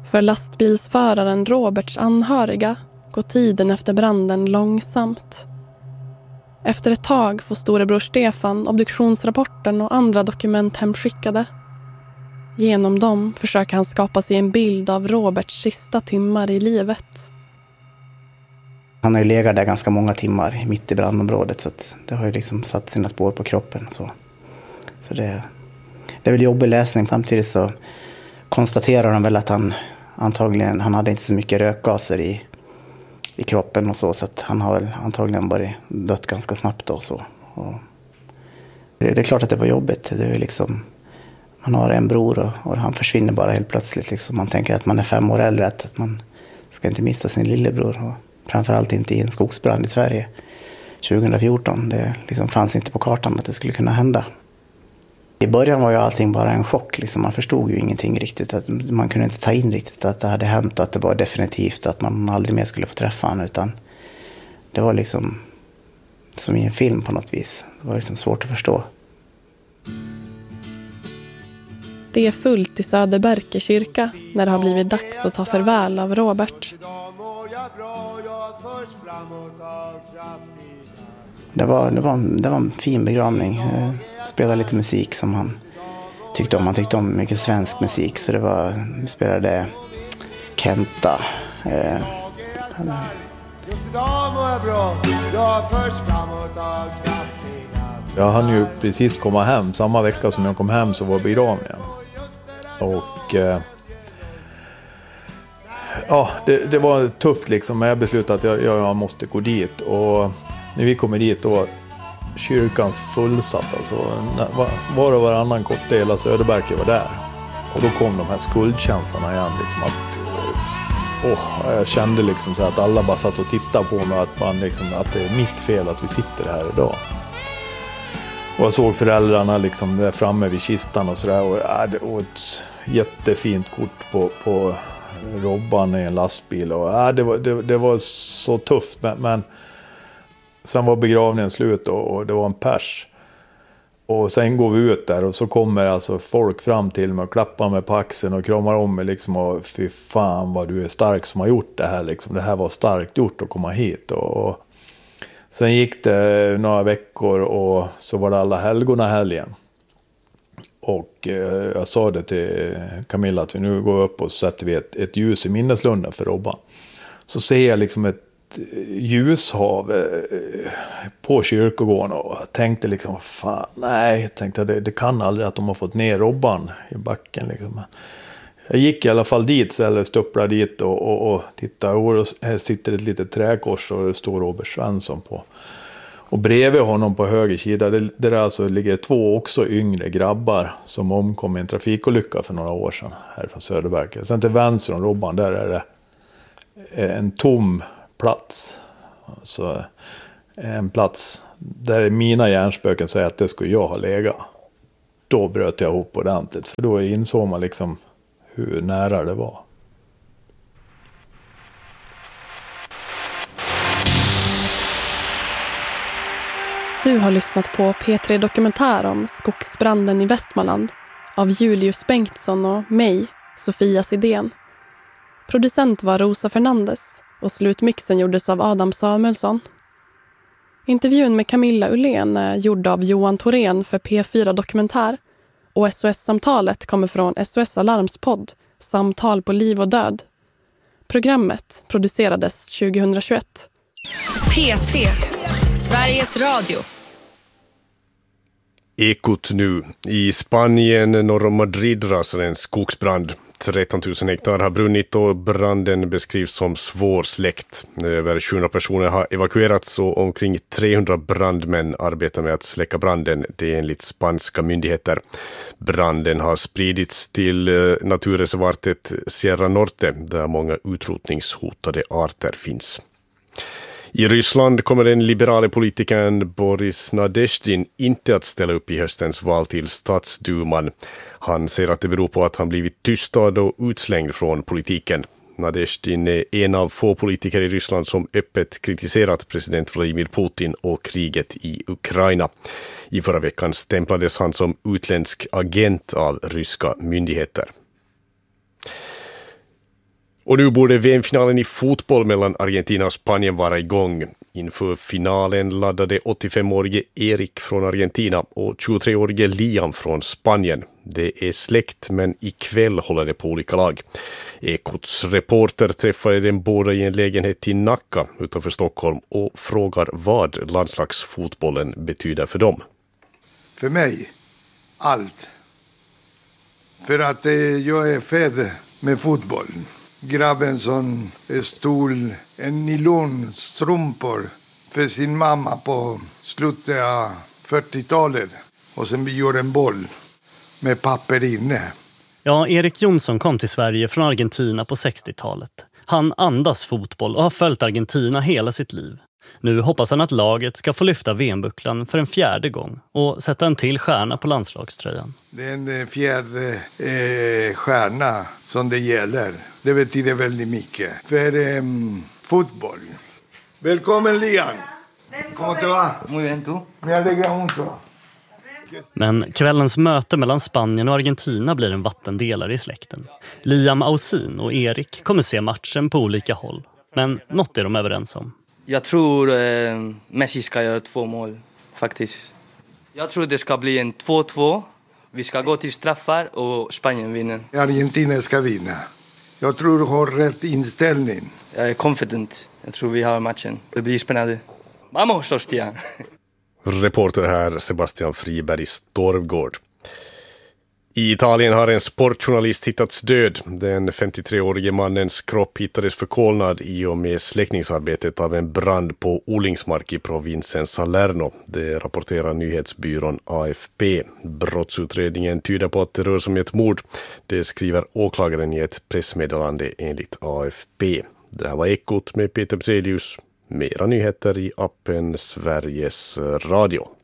För lastbilsföraren Roberts anhöriga går tiden efter branden långsamt. Efter ett tag får storebror Stefan obduktionsrapporten och andra dokument hemskickade. Genom dem försöker han skapa sig en bild av Roberts sista timmar i livet. Han har ju legat där ganska många timmar mitt i brandområdet, så att det har ju liksom satt sina spår på kroppen. Så det är väl jobbig läsning. Samtidigt så konstaterar de väl att han hade inte så mycket rökgaser i kroppen och så att han har väl antagligen bara dött ganska snabbt då. Och det är klart att det var jobbigt. Det är liksom, man har en bror och han försvinner bara helt plötsligt. Liksom. Man tänker att man är 5 år äldre, att man ska inte mista sin lillebror. Och framförallt inte i en skogsbrand i Sverige 2014. Det liksom fanns inte på kartan att det skulle kunna hända. I början var ju allting bara en chock. Liksom. Man förstod ju ingenting riktigt. Att man kunde inte ta in riktigt att det hade hänt och att det var definitivt att man aldrig mer skulle få träffa honom. Utan det var liksom som i en film på något vis. Det var liksom svårt att förstå. Det är fullt i Söderberke kyrka när det har blivit dags att ta farväl av Robert. Det var en fin begravning. Spelade lite musik som han tyckte om. Han tyckte om mycket svensk musik, så vi spelade Kenta. Jag hann ju precis komma hem. Samma vecka som jag kom hem så var begravningen. Och det var tufft liksom. Men jag beslutade att jag måste gå dit. Och när vi kommer dit då kyrkan fullsatt. Alltså, var och varannan koppdel av Söderberke var där. Och då kom de här skuldkänslorna igen. Liksom jag kände liksom så att alla bara satt och tittade på mig. Att det är mitt fel att vi sitter här idag. Och jag såg föräldrarna liksom där framme vid kistan och sådär. Och ett jättefint kort på Robban i en lastbil. Och det var så tufft. Men sen var begravningen slut och det var en pers. Och sen går vi ut där och så kommer alltså folk fram till mig och klappar mig på axeln och kramar om mig liksom. Och fy fan vad du är stark som har gjort det här liksom. Det här var starkt gjort att komma hit. Och sen gick det några veckor och så var det alla helgona helgen. Och jag sa det till Camilla att vi nu går upp och sätter vi ett ljus i minneslunden för Robban. Så ser jag liksom ett ljushav på kyrkogården och tänkte liksom, fan, nej, jag tänkte det kan aldrig att de har fått ner Robban i backen liksom. Jag gick i alla fall dit, eller stupplade dit och tittade, och här sitter ett litet träkors och det står Robert Svensson på. Och bredvid honom på höger sida, där alltså ligger 2 också yngre grabbar som omkom i en trafikolycka för några år sedan här från Söderberke. Sen till vänster om Robban, där är det en tom plats. Alltså en plats där mina hjärnspöken säger att det skulle jag ha legat. Då bröt jag ihop ordentligt, för då insåg man liksom hur nära det var. Du har lyssnat på P3 Dokumentär om skogsbranden i Västmanland av Julius Bengtsson och mig, Sofia Sidén. Producent var Rosa Fernandes och slutmixen gjordes av Adam Samuelsson. Intervjun med Camilla Ullén är gjord av Johan Thorén för P4 Dokumentär, och SOS-samtalet kommer från SOS Alarms podd Samtal på liv och död. Programmet producerades 2021. P3, Sveriges Radio. Ekot nu. I Spanien norr om Madrid rasar en skogsbrand. 13 000 hektar har brunnit och branden beskrivs som svårsläckt. Över 700 personer har evakuerats och omkring 300 brandmän arbetar med att släcka branden, det är enligt spanska myndigheter. Branden har spridits till naturreservatet Sierra Norte där många utrotningshotade arter finns. I Ryssland kommer den liberale politikern Boris Nadezhdin inte att ställa upp i höstens val till statsduman. Han säger att det beror på att han blivit tystad och utslängd från politiken. Nadezhdin är en av få politiker i Ryssland som öppet kritiserat president Vladimir Putin och kriget i Ukraina. I förra veckan stämplades han som utländsk agent av ryska myndigheter. Och nu borde VM-finalen i fotboll mellan Argentina och Spanien vara igång. Inför finalen laddade 85-årige Erik från Argentina och 23-årige Liam från Spanien. Det är släkt, men ikväll håller det på olika lag. Ekots reporter träffade den båda i en lägenhet i Nacka utanför Stockholm och frågar vad landslagsfotbollen betyder för dem. För mig, allt. För att jag är född med fotbollen. Grabben som stod en nylonstrumpor för sin mamma på slutet av 40-talet. Och sen vi gjorde en boll med papper inne. Ja, Erik Jonsson kom till Sverige från Argentina på 60-talet. Han andas fotboll och har följt Argentina hela sitt liv. Nu hoppas han att laget ska få lyfta VM-bucklan för en 4:e gång och sätta en till stjärna på landslagströjan. Det är en 4:e stjärna som det gäller. Det betyder väldigt mycket för fotboll. Välkommen Lian! ¿Cómo te va? Muy bien, ¿tú? Me alegra mucho. Men kvällens möte mellan Spanien och Argentina blir en vattendelare i släkten. Liam Ausin och Erik kommer se matchen på olika håll. Men något är de överens om. Jag tror Messi ska göra 2 mål, faktiskt. Jag tror det ska bli en 2-2. Vi ska gå till straffar och Spanien vinner. Argentina ska vinna. Jag tror du har rätt inställning. Jag är confident. Jag tror vi har matchen. Det blir spännande. Vamos, hostia! Reporter här Sebastian Friberg i Storvgård. I Italien har en sportjournalist hittats död. Den 53-årige mannens kropp hittades förkolnad i och med släckningsarbetet av en brand på odlingsmark i provinsen Salerno. Det rapporterar nyhetsbyrån AFP. Brottsutredningen tyder på att det rör sig om ett mord. Det skriver åklagaren i ett pressmeddelande enligt AFP. Det här var Ekot med Peter Brelius. Mera nyheter i appen Sveriges Radio.